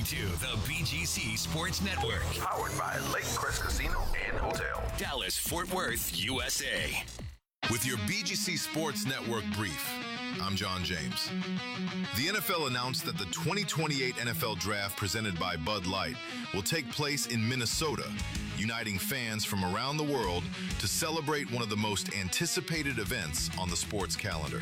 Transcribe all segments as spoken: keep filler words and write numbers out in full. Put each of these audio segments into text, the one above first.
to the B G C Sports Network. Powered by Lake Crest Casino and Hotel. Dallas, Fort Worth, U S A. With your B G C Sports Network brief, I'm John James. The N F L announced that the twenty twenty-eight N F L Draft presented by Bud Light will take place in Minnesota, uniting fans from around the world to celebrate one of the most anticipated events on the sports calendar.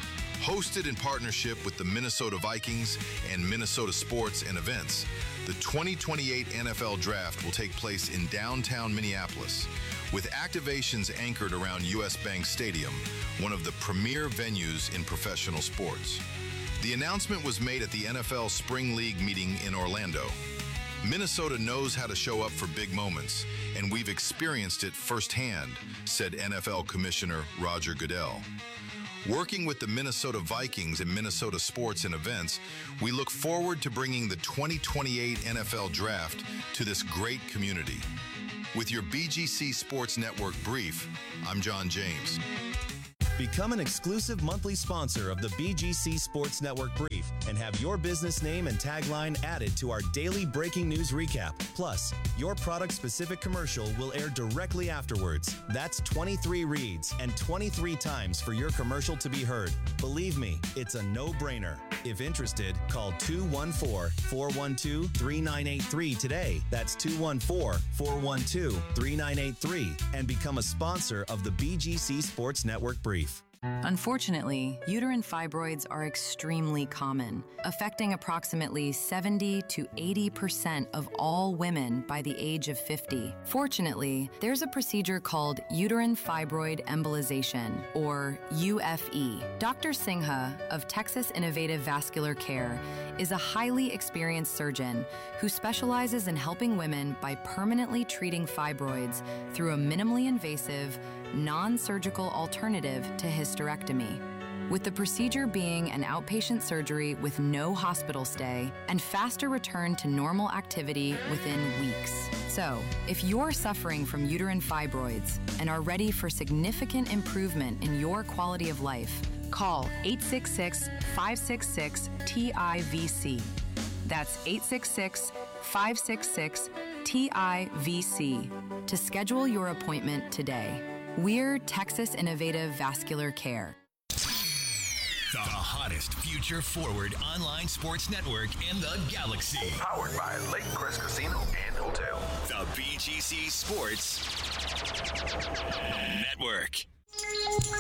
Hosted in partnership with the Minnesota Vikings and Minnesota Sports and Events, the twenty twenty-eight N F L Draft will take place in downtown Minneapolis, with activations anchored around U S Bank Stadium, one of the premier venues in professional sports. The announcement was made at the N F L Spring League meeting in Orlando. Minnesota knows how to show up for big moments, and we've experienced it firsthand, said N F L Commissioner Roger Goodell. Working with the Minnesota Vikings and Minnesota Sports and Events, we look forward to bringing the twenty twenty-eight N F L Draft to this great community. With your B G C Sports Network brief, I'm John James. Become an exclusive monthly sponsor of the B G C Sports Network Brief and have your business name and tagline added to our daily breaking news recap. Plus, your product-specific commercial will air directly afterwards. That's twenty-three reads and twenty-three times for your commercial to be heard. Believe me, it's a no-brainer. If interested, call two one four, four one two, three nine eight three today. That's two one four, four one two, three nine eight three and become a sponsor of the B G C Sports Network Brief. Unfortunately, uterine fibroids are extremely common, affecting approximately seventy to eighty percent of all women by the age of fifty. Fortunately, there's a procedure called uterine fibroid embolization, or U F E. Doctor Singha of Texas Innovative Vascular Care is a highly experienced surgeon who specializes in helping women by permanently treating fibroids through a minimally invasive, non-surgical alternative to hysterectomy. With the procedure being an outpatient surgery with no hospital stay and faster return to normal activity within weeks. So, if you're suffering from uterine fibroids and are ready for significant improvement in your quality of life, call eight six six, five six six, T I V C. That's eight six six, five six six, T I V C to schedule your appointment today. We're Texas Innovative Vascular Care. The hottest future-forward online sports network in the galaxy. Powered by Lake Crest Casino and Hotel. The B G C Sports Network.